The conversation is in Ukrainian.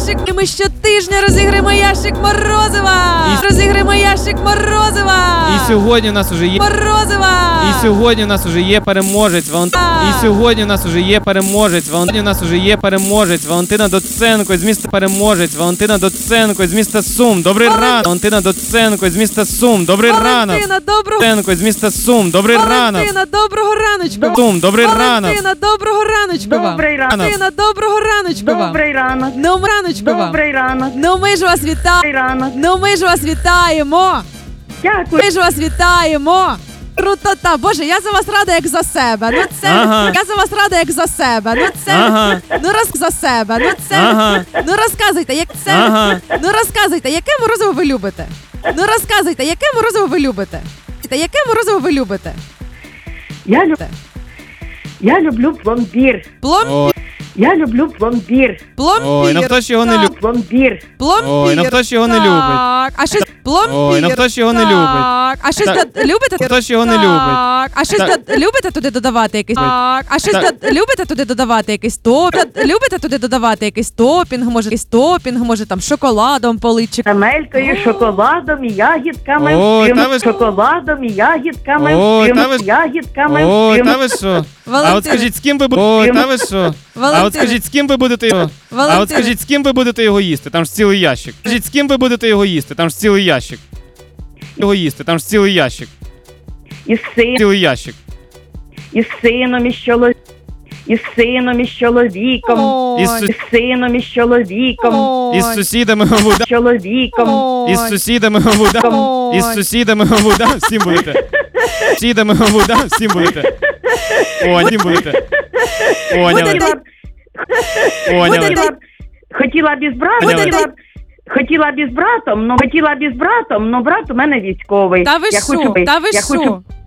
ящик. І ми щотижня розіграємо ящик морозива. Розіграємо ящик морозива. І сьогодні у нас уже є морозива. І сьогодні у нас уже є переможець І сьогодні у нас уже є переможець У нас уже є переможець Валентина Доценко з міста переможець Валентина Доценко з міста Сум. Добрий ранок. Валентина Доценко з міста Сум. Добрий ранок. Валентина, доброго Доценко з міста Сум. Добрий ранок. Валентина, доброго раночку. Сум. Добрий ранок. Валентина, доброго раночку вам. Добрий ранок. Валентина, доброго раночку вам. Добрий ранок. Ну, раночку вам. Добрий ранок. Ну, ми ж вас Добрий вітаємо. ранок. Ну, ми ж вас вітаємо. Дякую. Ми ж вас вітаємо. Крутота. Боже, я за вас рада, як за себе. Ну це, Ага. я за вас рада, як за себе. Ну це, Ага. ну за себе. Ну це, Ага. ну розказуйте, як це, Ага. ну розказуйте, яке морозиво ви любите? Ну розказуйте, яке морозиво ви любите? Яке морозиво ви любите? Я люблю пломбір. Ой, Я люблю пломбір. ой, ну хто ж його не любить? Пломбір. Пломбір. Ой, ну хто ж його не любить? Так, а щось пломбір. Ой, ну хто ж його не любить? Так, а щось Так. любите? Хто ж його не любить? Так, а щось Так. любите туди додавати якийсь? Так, а щось Так. любите туди додавати якийсь любите туди додавати якийсь топінг, може там шоколадом полить чи Карамелькою, шоколадом і ягідками. Ой, та ви ж- Шоколадом і ягідками. Ой, та ви ж- Ягідками. Ой, та ви що? А Валентина. от скажіть, з ким ви будете? Ой, та ви що? А от Валентина. скажіть, з ким ви будете його? А от Валентина. скажіть, з ким ви будете його їсти? Там ж цілий ящик. Скажіть, з ким ви будете його їсти? Там ж цілий ящик. Його їсти, там ж цілий ящик. Із Цілий ящик. сином, із чоловіком. Із сином, із чоловіком. Із Ой. су- Із сином, із чоловіком. Ой. Із сусідами вода. Чоловіком. Ой. Із сусідами вода. Ой. Із сусідами вода. Всім будете. Сусідами вода. Всім будете. Всім будете. Поняли. Будете- Поняли. Хотіла б із братом. Поняли. Хотіла б із братом, но брат у мене військовий. Та ви Я що? хочу- Та ви я хочу що?